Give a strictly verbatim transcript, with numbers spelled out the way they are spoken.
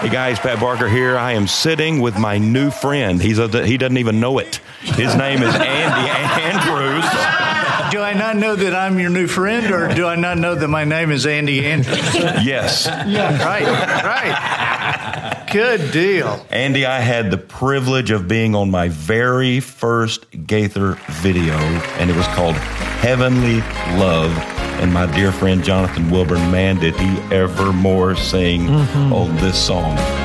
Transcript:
Hey guys, Pat Barker here. I am sitting with my new friend. He's a, he doesn't even know it. His name is Andy Andrews. Do I not know that I'm your new friend, or do I not know that my name is Andy Andrews? Yes. Yeah, right, right. Good deal. Andy, I had the privilege of being on my very first Gaither video, and it was called Heavenly Love. And my dear friend Jonathan Wilburn, man, did he ever more sing mm-hmm. on this song.